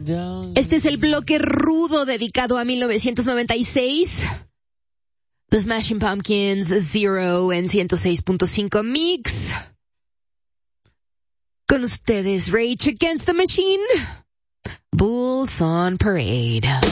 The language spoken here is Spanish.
Este es el bloque rudo dedicado a 1996. The Smashing Pumpkins, Zero en 106.5 Mix. Con ustedes, Rage Against the Machine, Bulls on Parade.